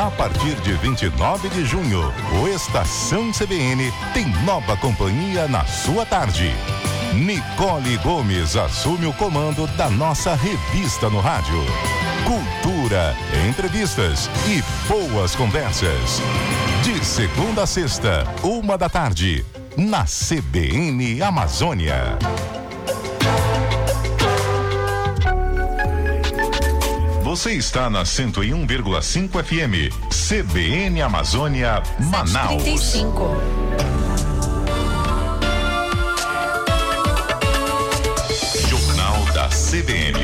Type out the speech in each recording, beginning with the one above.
A partir de 29 de junho, o Estação CBN tem nova companhia na sua tarde. Nicole Gomes assume o comando da nossa revista no rádio. Cultura, entrevistas e boas conversas. De segunda a sexta, 1h, na CBN Amazônia. Você está na 101,5 FM, CBN Amazônia, Manaus. 7h35. Jornal da CBN.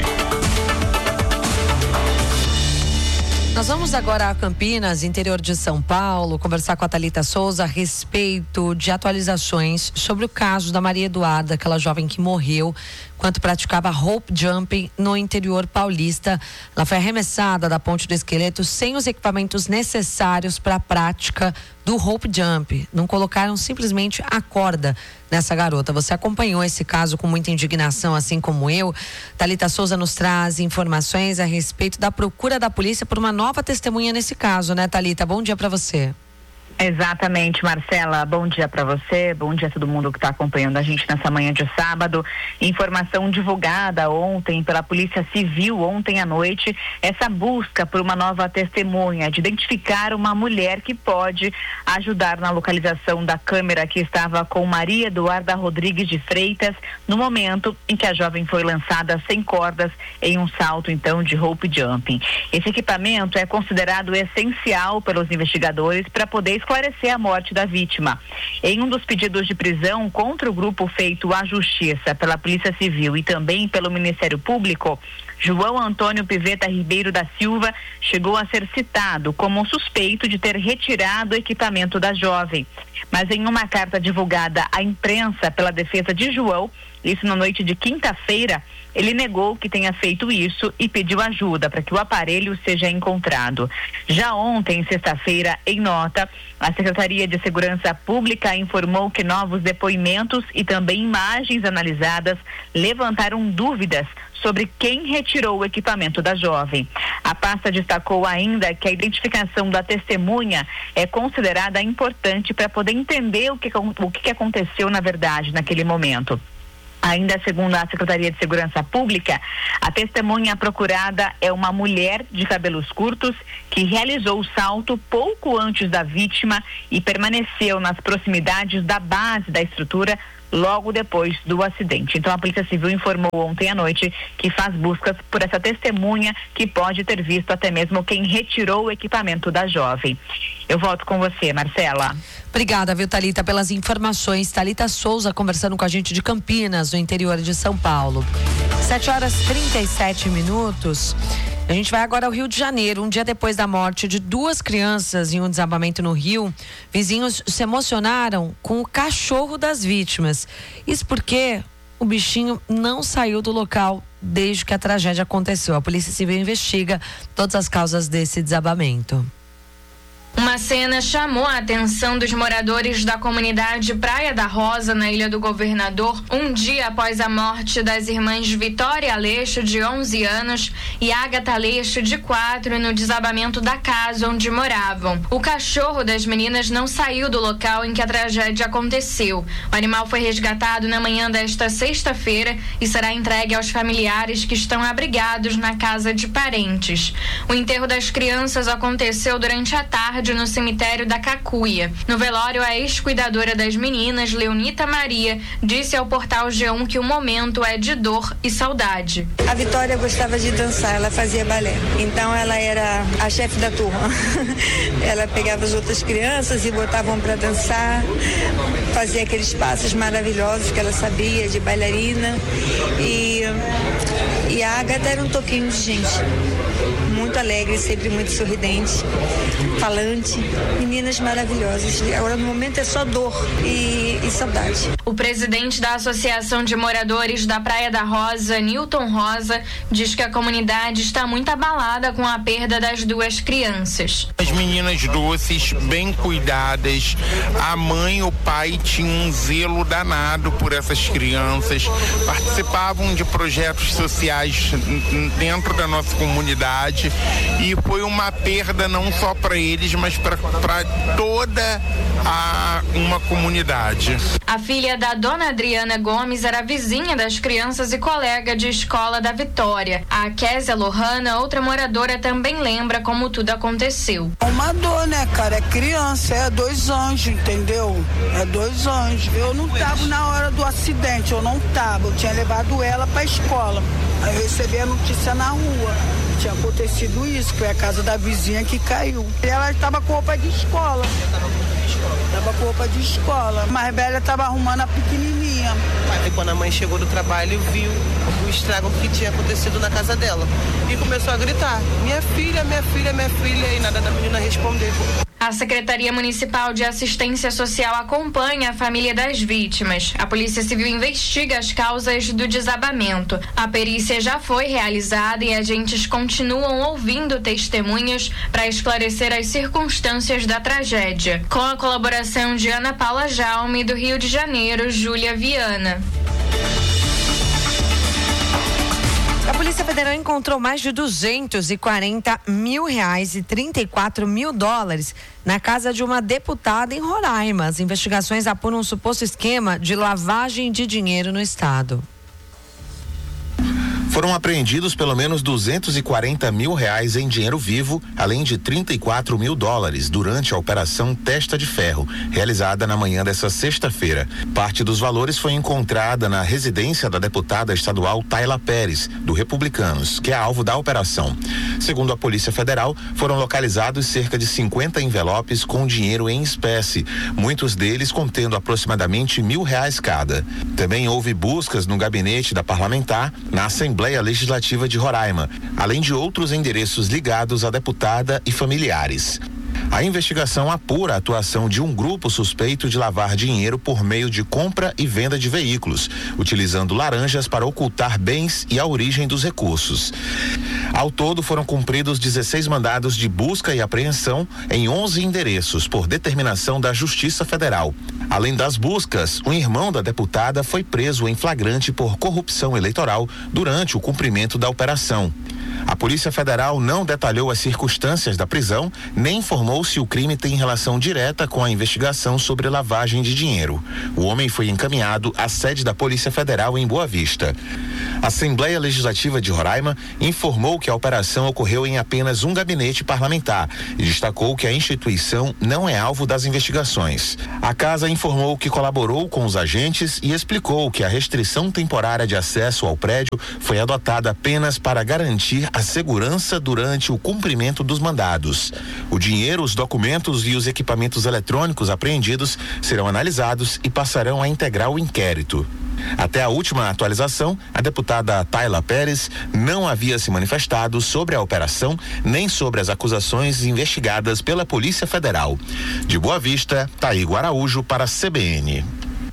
Nós vamos agora a Campinas, interior de São Paulo, conversar com a Thalita Souza a respeito de atualizações sobre o caso da Maria Eduarda, aquela jovem que morreu enquanto praticava rope jumping no interior paulista. Ela foi arremessada da ponte do Esqueleto sem os equipamentos necessários para a prática do rope jump. Não colocaram simplesmente a corda nessa garota. Você acompanhou esse caso com muita indignação, assim como eu. Thalita Souza nos traz informações a respeito da procura da polícia por uma nova testemunha nesse caso, né, Thalita? Bom dia para você. Exatamente, Marcela. Bom dia para você, bom dia a todo mundo que está acompanhando a gente nessa manhã de sábado. Informação divulgada ontem pela Polícia Civil, ontem à noite, essa busca por uma nova testemunha, de identificar uma mulher que pode ajudar na localização da câmera que estava com Maria Eduarda Rodrigues de Freitas, no momento em que a jovem foi lançada sem cordas em um salto, então, de rope jumping. Esse equipamento é considerado essencial pelos investigadores para poder esclarecer a morte da vítima. Em um dos pedidos de prisão contra o grupo feito à Justiça pela Polícia Civil e também pelo Ministério Público, João Antônio Piveta Ribeiro da Silva chegou a ser citado como suspeito de ter retirado o equipamento da jovem. Mas em uma carta divulgada à imprensa pela defesa de João, isso na noite de quinta-feira, ele negou que tenha feito isso e pediu ajuda para que o aparelho seja encontrado. Já ontem, sexta-feira, em nota, a Secretaria de Segurança Pública informou que novos depoimentos e também imagens analisadas levantaram dúvidas sobre quem retirou o equipamento da jovem. A pasta destacou ainda que a identificação da testemunha é considerada importante para poder entender o que aconteceu na verdade naquele momento. Ainda segundo a Secretaria de Segurança Pública, a testemunha procurada é uma mulher de cabelos curtos que realizou o salto pouco antes da vítima e permaneceu nas proximidades da base da estrutura logo depois do acidente. Então a Polícia Civil informou ontem à noite que faz buscas por essa testemunha que pode ter visto até mesmo quem retirou o equipamento da jovem. Eu volto com você, Marcela. Obrigada, viu, Thalita, pelas informações. Thalita Souza conversando com a gente de Campinas, no interior de São Paulo. 7h37. A gente vai agora ao Rio de Janeiro. Um dia depois da morte de 2 crianças em um desabamento no Rio, vizinhos se emocionaram com o cachorro das vítimas. Isso porque o bichinho não saiu do local desde que a tragédia aconteceu. A Polícia Civil investiga todas as causas desse desabamento. Uma cena chamou a atenção dos moradores da comunidade Praia da Rosa, na Ilha do Governador, um dia após a morte das irmãs Vitória Aleixo, de 11 anos, e Ágata Aleixo, de 4, no desabamento da casa onde moravam. O cachorro das meninas não saiu do local em que a tragédia aconteceu. O animal foi resgatado na manhã desta sexta-feira e será entregue aos familiares que estão abrigados na casa de parentes. O enterro das crianças aconteceu durante a tarde no cemitério da Cacuia. No velório, a ex-cuidadora das meninas, Leonita Maria, disse ao portal G1 que o momento é de dor e saudade. A Vitória gostava de dançar, ela fazia balé. Então ela era a chefe da turma. Ela pegava as outras crianças e botavam para dançar, fazia aqueles passos maravilhosos que ela sabia, de bailarina. E a Ágata era um toquinho de gente. Muito alegre, sempre muito sorridente, falante, meninas maravilhosas. Agora no momento é só dor e saudade. O presidente da Associação de Moradores da Praia da Rosa, Nilton Rosa, diz que a comunidade está muito abalada com a perda das 2 crianças. As meninas doces, bem cuidadas, a mãe e o pai tinham um zelo danado por essas crianças, participavam de projetos sociais dentro da nossa comunidade morte, e foi uma perda não só para eles, mas para toda uma comunidade. A filha da dona Adriana Gomes era vizinha das crianças e colega de escola da Vitória. A Késia Lohana, outra moradora, também lembra como tudo aconteceu. Uma dor, né, cara? É criança, é 2 anjos, entendeu? É 2 anjos. Eu não tava na hora do acidente, eu não tava. Eu tinha levado ela pra escola. Aí eu recebi a notícia na rua. Tinha acontecido isso, que foi a casa da vizinha que caiu. E ela estava com roupa de escola. Tava com roupa de escola. A mais velha tava arrumando a pequenininha. Aí quando a mãe chegou do trabalho, viu o estrago que tinha acontecido na casa dela. E começou a gritar, minha filha, minha filha, minha filha. E nada da menina responder. A Secretaria Municipal de Assistência Social acompanha a família das vítimas. A Polícia Civil investiga as causas do desabamento. A perícia já foi realizada e agentes continuam ouvindo testemunhas para esclarecer as circunstâncias da tragédia. Com a colaboração de Ana Paula Jaume, do Rio de Janeiro, Júlia Viana. A Polícia Federal encontrou mais de R$240 mil e 34 mil dólares na casa de uma deputada em Roraima. As investigações apuram um suposto esquema de lavagem de dinheiro no estado. Foram apreendidos pelo menos R$240 mil em dinheiro vivo, além de 34 mil dólares durante a Operação Testa de Ferro, realizada na manhã dessa sexta-feira. Parte dos valores foi encontrada na residência da deputada estadual Tayla Pérez, do Republicanos, que é alvo da operação. Segundo a Polícia Federal, foram localizados cerca de 50 envelopes com dinheiro em espécie, muitos deles contendo aproximadamente R$1.000 cada. Também houve buscas no gabinete da parlamentar, na Assembleia Legislativa de Roraima, além de outros endereços ligados à deputada e familiares. A investigação apura a atuação de um grupo suspeito de lavar dinheiro por meio de compra e venda de veículos, utilizando laranjas para ocultar bens e a origem dos recursos. Ao todo, foram cumpridos 16 mandados de busca e apreensão em 11 endereços, por determinação da Justiça Federal. Além das buscas, um irmão da deputada foi preso em flagrante por corrupção eleitoral durante o cumprimento da operação. A Polícia Federal não detalhou as circunstâncias da prisão, nem informou se o crime tem relação direta com a investigação sobre lavagem de dinheiro. O homem foi encaminhado à sede da Polícia Federal em Boa Vista. A Assembleia Legislativa de Roraima informou que a operação ocorreu em apenas um gabinete parlamentar e destacou que a instituição não é alvo das investigações. A casa informou que colaborou com os agentes e explicou que a restrição temporária de acesso ao prédio foi adotada apenas para garantir a segurança durante o cumprimento dos mandados. O dinheiro, os documentos e os equipamentos eletrônicos apreendidos serão analisados e passarão a integrar o inquérito. Até a última atualização, a deputada Tayla Pérez não havia se manifestado sobre a operação nem sobre as acusações investigadas pela Polícia Federal. De Boa Vista, Taígo Araújo para a CBN.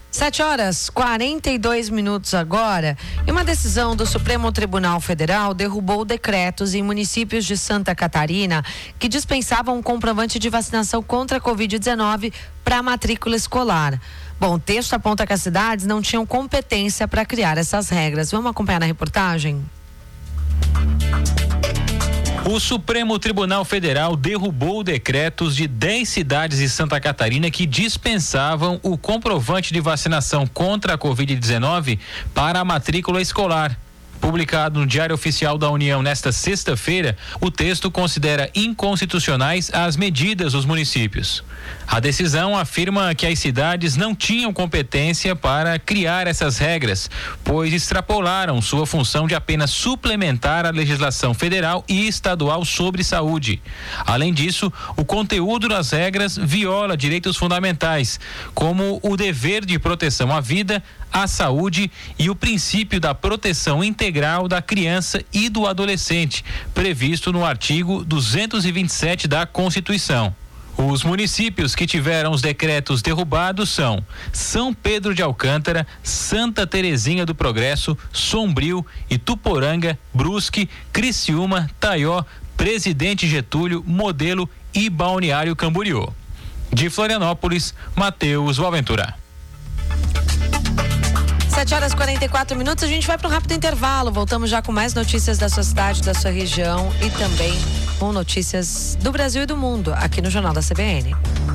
7h42 agora. E uma decisão do Supremo Tribunal Federal derrubou decretos em municípios de Santa Catarina que dispensavam um comprovante de vacinação contra a Covid-19 para a matrícula escolar. Bom, o texto aponta que as cidades não tinham competência para criar essas regras. Vamos acompanhar na reportagem? O Supremo Tribunal Federal derrubou decretos de 10 cidades de Santa Catarina que dispensavam o comprovante de vacinação contra a Covid-19 para a matrícula escolar. Publicado no Diário Oficial da União nesta sexta-feira, o texto considera inconstitucionais as medidas dos municípios. A decisão afirma que as cidades não tinham competência para criar essas regras, pois extrapolaram sua função de apenas suplementar a legislação federal e estadual sobre saúde. Além disso, o conteúdo das regras viola direitos fundamentais, como o dever de proteção à vida, à saúde e o princípio da proteção integral da criança e do adolescente, previsto no artigo 227 da Constituição. Os municípios que tiveram os decretos derrubados são São Pedro de Alcântara, Santa Terezinha do Progresso, Sombrio, Ituporanga, Brusque, Criciúma, Taió, Presidente Getúlio, Modelo e Balneário Camboriú. De Florianópolis, Matheus Boaventura. 7h44, a gente vai para um rápido intervalo. Voltamos já com mais notícias da sua cidade, da sua região e também com notícias do Brasil e do mundo aqui no Jornal da CBN.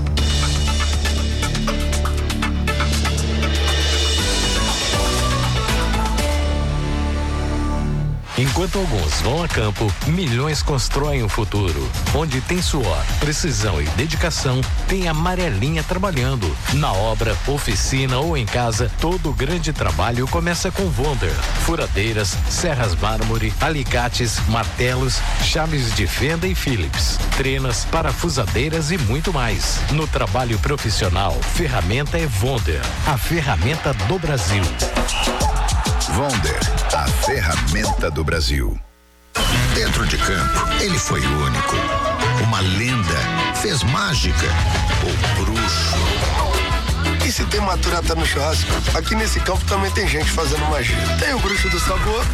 Enquanto alguns vão a campo, milhões constroem o futuro. Onde tem suor, precisão e dedicação, tem a Amarelinha trabalhando. Na obra, oficina ou em casa, todo grande trabalho começa com Wonder. Furadeiras, serras mármore, alicates, martelos, chaves de fenda e Phillips, trenas, parafusadeiras e muito mais. No trabalho profissional, ferramenta é Wonder, a ferramenta do Brasil. Wonder, a ferramenta do Brasil. Dentro de campo, ele foi único. Uma lenda, fez mágica. O bruxo. E se tem maturata no churrasco, aqui nesse campo também tem gente fazendo magia. Tem o bruxo do sabor.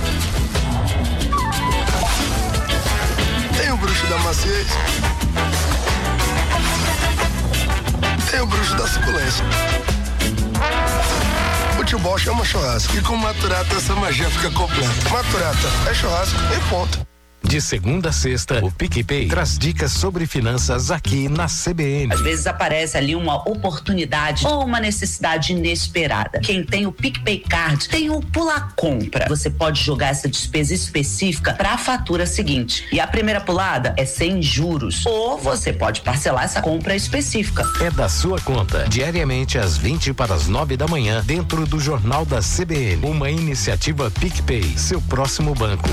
Tem o bruxo da maciez. Tem o bruxo da suculência. Futebol chama churrasco e com Maturata essa magia fica completa. Maturata é churrasco e ponto. De segunda a sexta, o PicPay traz dicas sobre finanças aqui na CBN. Às vezes aparece ali uma oportunidade ou uma necessidade inesperada. Quem tem o PicPay Card tem o Pula Compra. Você pode jogar essa despesa específica para a fatura seguinte. E a primeira pulada é sem juros. Ou você pode parcelar essa compra específica. É da sua conta. Diariamente às 20 para as 9 da manhã, dentro do Jornal da CBN. Uma iniciativa PicPay, seu próximo banco.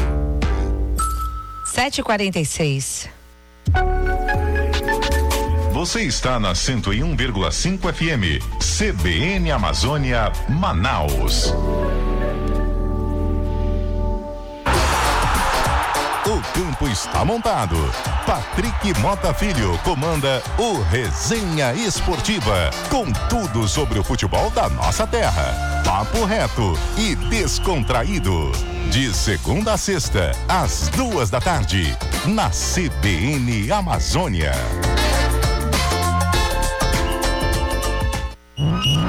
7h46. Você está na 101,5 FM, CBN Amazônia, Manaus. O campo está montado. Patrick Mota Filho comanda o Resenha Esportiva, com tudo sobre o futebol da nossa terra. Papo reto e descontraído. De segunda a sexta, às 2 da tarde, na CBN Amazônia.